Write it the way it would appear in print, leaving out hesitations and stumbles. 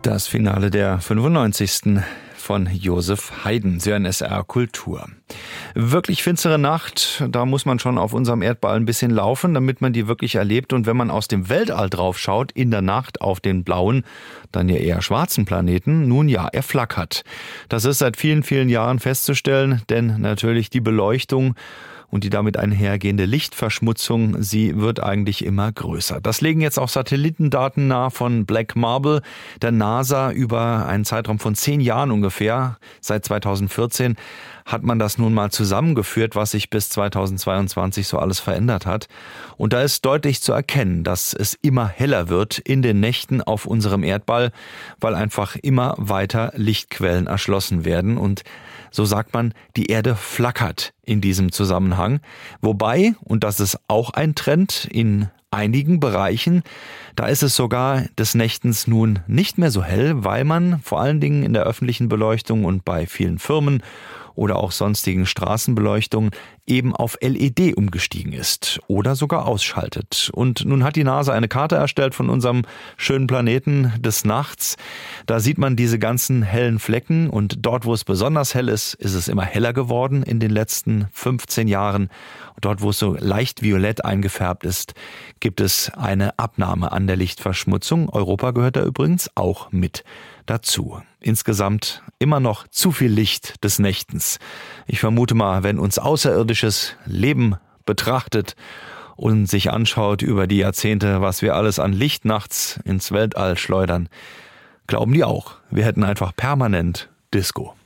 Das Finale der 95. von Josef Haydn, Sie hören SR Kultur. Wirklich finstere Nacht, da muss man schon auf unserem Erdball ein bisschen laufen, damit man die wirklich erlebt. Und wenn man aus dem Weltall drauf schaut, in der Nacht auf den blauen, dann ja eher schwarzen Planeten, nun ja, er flackert. Das ist seit vielen, vielen Jahren festzustellen, denn natürlich die Beleuchtung und die damit einhergehende Lichtverschmutzung, sie wird eigentlich immer größer. Das legen jetzt auch Satellitendaten nahe von Black Marble, der NASA, über einen Zeitraum von 10 Jahren ungefähr. Seit 2014 hat man das nun mal zusammengeführt, was sich bis 2022 so alles verändert hat. Und da ist deutlich zu erkennen, dass es immer heller wird in den Nächten auf unserem Erdball, weil einfach immer weiter Lichtquellen erschlossen werden. Und so sagt man, die Erde flackert in diesem Zusammenhang. Wobei, und das ist auch ein Trend, in einigen Bereichen, da ist es sogar des Nächtens nun nicht mehr so hell, weil man vor allen Dingen in der öffentlichen Beleuchtung und bei vielen Firmen oder auch sonstigen Straßenbeleuchtungen eben auf LED umgestiegen ist oder sogar ausschaltet. Und nun hat die NASA eine Karte erstellt von unserem schönen Planeten des Nachts. Da sieht man diese ganzen hellen Flecken und dort, wo es besonders hell ist, ist es immer heller geworden in den letzten 15 Jahren. Und dort, wo es so leicht violett eingefärbt ist, gibt es eine Abnahme an der Lichtverschmutzung. Europa gehört da übrigens auch mit dazu. Insgesamt immer noch zu viel Licht des Nächtens. Ich vermute mal, wenn uns außerirdisches Leben betrachtet und sich anschaut über die Jahrzehnte, was wir alles an Licht nachts ins Weltall schleudern, glauben die auch, wir hätten einfach permanent Disco.